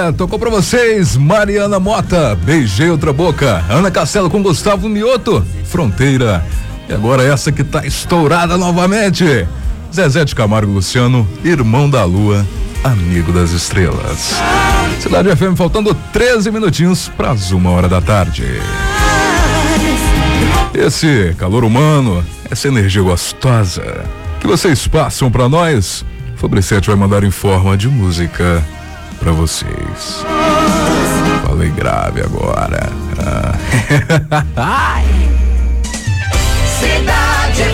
tocou pra vocês Mariana Mota, Beijei Outra Boca, Ana Castelo com Gustavo Mioto, Fronteira. E agora essa que tá estourada novamente, Zezé de Camargo e Luciano, Irmão da Lua, Amigo das Estrelas. Cidade FM faltando 13 minutinhos pras 1h da tarde. Esse calor humano, essa energia gostosa que vocês passam pra nós, Fabricete vai mandar em forma de música pra vocês. Falei grave agora. Cidade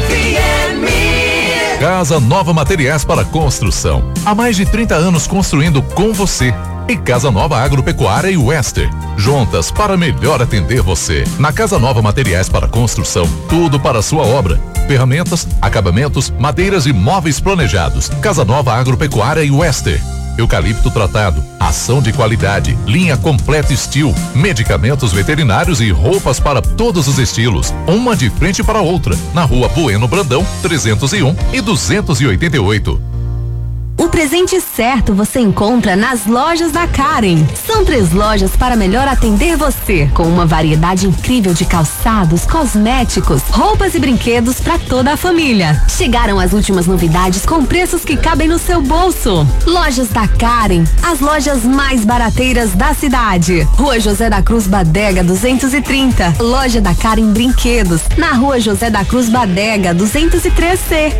FM. Casa Nova Materiais para Construção. Há mais de 30 anos construindo com você. E Casa Nova Agropecuária e Wester. Juntas para melhor atender você. Na Casa Nova Materiais para Construção, tudo para a sua obra. Ferramentas, acabamentos, madeiras e móveis planejados. Casa Nova Agropecuária e Wester. Eucalipto tratado, ação de qualidade, linha completa Steel, medicamentos veterinários e roupas para todos os estilos. Uma de frente para a outra, na Rua Bueno Brandão, 301 e 288. O presente certo você encontra nas lojas da Karen. São 3 lojas para melhor atender você, com uma variedade incrível de calçados, cosméticos, roupas e brinquedos para toda a família. Chegaram as últimas novidades com preços que cabem no seu bolso. Lojas da Karen, as lojas mais barateiras da cidade. Rua José da Cruz Badega 230. Loja da Karen Brinquedos, na Rua José da Cruz Badega 203C.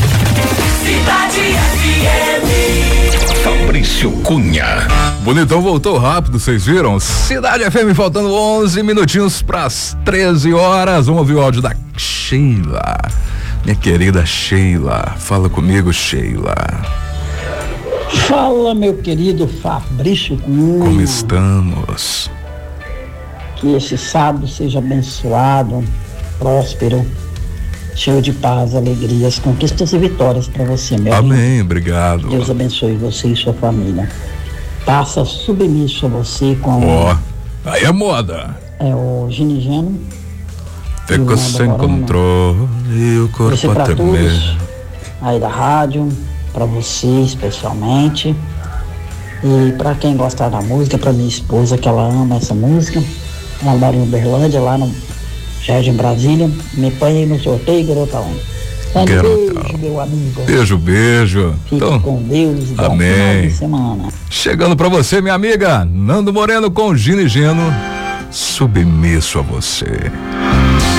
Cidade FM. Fabrício Cunha. Bonitão voltou rápido, vocês viram? Cidade FM faltando 11 minutinhos pras 13 horas. Vamos ouvir o áudio da Sheila. Minha querida Sheila. Fala comigo, Sheila. Fala, meu querido Fabrício Cunha. Como estamos? Que esse sábado seja abençoado, próspero, cheio de paz, alegrias, conquistas e vitórias para você, meu Amém, amigo. obrigado. Deus abençoe você e sua família. Passa submisso a você com aí é moda. É o Ginigeno. Fico sem controle e o corpo Esse pra até todos mesmo. aí da rádio, para você especialmente. E para quem gostar da música, para minha esposa que ela ama essa música. Ela mora em Uberlândia, lá no Jardim Brasília. Me põe aí no sorteio, garotão. Beijo, meu amigo. Beijo, beijo. Fique Então, com Deus. Bom amém. final de semana. Chegando pra você, minha amiga Nando Moreno com Gino e Geno, submisso a você.